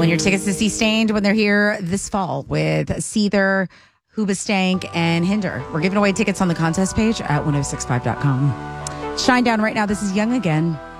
Win your tickets to see Stained when they're here this fall with Seether, Hoobastank, and Hinder. We're giving away tickets on the contest page at 1065.com. Shine down right now. This is Young Again.